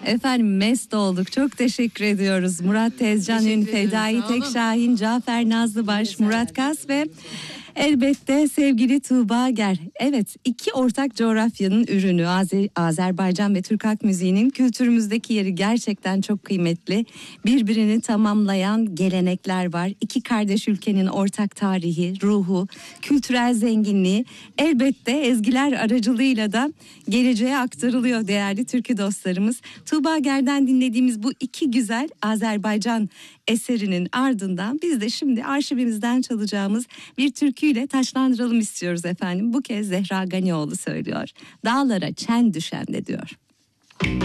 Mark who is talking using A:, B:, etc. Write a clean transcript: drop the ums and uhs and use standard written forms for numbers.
A: Efendim mest olduk. Çok teşekkür ediyoruz. Murat Tezcan Ün, Fedai Tekşahin, Cafer Nazlıbaş, Murat Kas ve elbette sevgili Tuğba Ger. Evet, iki ortak coğrafyanın ürünü Azerbaycan ve Türk halk müziğinin kültürümüzdeki yeri gerçekten çok kıymetli. Birbirini tamamlayan gelenekler var. İki kardeş ülkenin ortak tarihi, ruhu, kültürel zenginliği elbette ezgiler aracılığıyla da geleceğe aktarılıyor değerli türkü dostlarımız. Tuğba Ger'den dinlediğimiz bu iki güzel Azerbaycan eserinin ardından biz de şimdi arşivimizden çalacağımız bir türküyle taçlandıralım istiyoruz efendim. Bu kez Zehra Ganioğlu söylüyor. Dağlara çen düşen de diyor.